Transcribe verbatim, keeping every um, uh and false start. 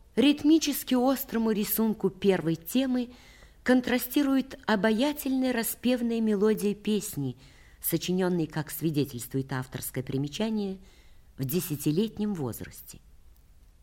Ритмически острому рисунку первой темы контрастирует обаятельная распевная мелодия песни, сочиненной, как свидетельствует авторское примечание, в десятилетнем возрасте.